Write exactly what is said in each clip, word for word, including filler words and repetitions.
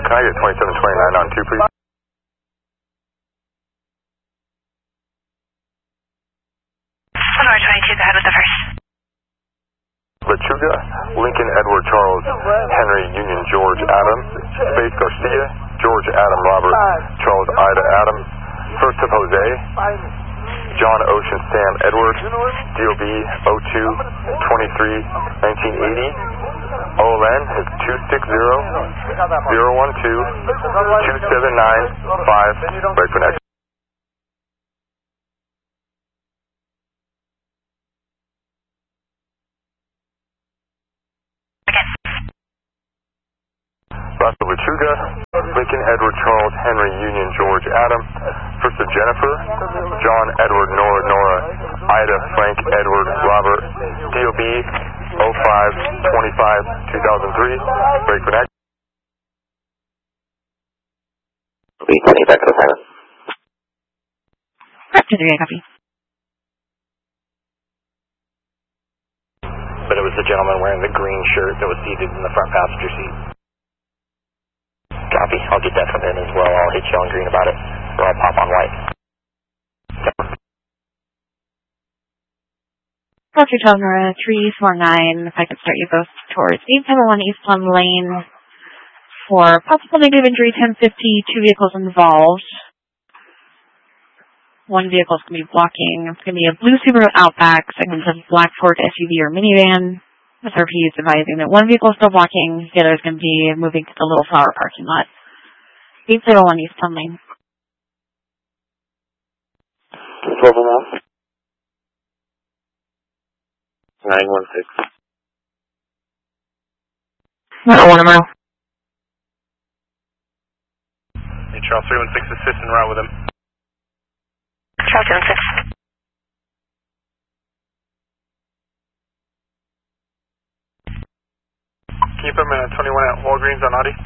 can I get twenty-seven twenty-nine on two, please? Sonora twenty-two, go ahead with the first. Lechuga, Lincoln Edward Charles Henry Union George Adam, Space Garcia, George Adam Robert Charles Ida Adam, first of Jose, John Ocean Sam Edward, D O B oh two twenty-three nineteen eighty, O L N is two six zero zero one two two seven nine five, right for next. Russell Lechuga, Lincoln Edward Charles Henry Union George Adam, first of Jennifer, John Edward Nora Nora, Ida Frank Edward Robert, D O B oh five twenty-five two thousand three, break for next. Lee twenty, back to the pilot. Raptor, copy. But it was the gentleman wearing the green shirt that was seated in the front passenger seat. Copy. I'll get that from him as well. I'll hit you on green about it, or I'll pop on white. Roger, Sonora three four nine, if I could start you both towards eight seven one East Plum Lane for possible negative injury ten fifty, two vehicles involved. One vehicle is going to be blocking. It's going to be a blue Subaru Outback, segment of black Ford S U V or minivan. S R P is advising that one vehicle is still blocking, the other is going to be moving to the Little Flower parking lot. eight seven one East Plum Lane. twelve miles. nine one six. Not one mile. Hey, Charles three one six, assist en route with him. Charles two one six. Can you put him at twenty-one at Walgreens on Audi?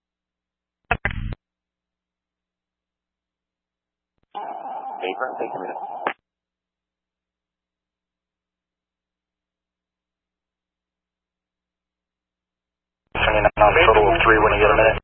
Paper, take a minute. twenty-nine on total of three when you get a minute.